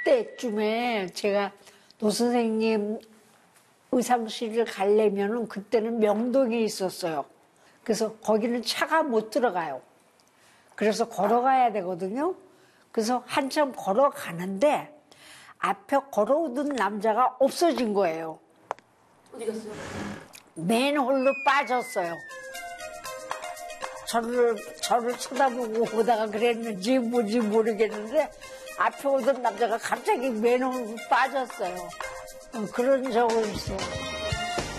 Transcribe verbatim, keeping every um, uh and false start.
때쯤에 제가 노 선생님 의상실을 가려면은 그때는 명동에 있었어요. 그래서 거기는 차가 못 들어가요. 그래서 걸어가야 되거든요. 그래서 한참 걸어가는데 앞에 걸어오던 남자가 없어진 거예요. 어디 갔어요? 맨홀로 빠졌어요. 저를, 저를 쳐다보고 오다가 그랬는지 뭔지 모르겠는데 앞에 오던 남자가 갑자기 맨홀로 빠졌어요. 그런 적은 있어요.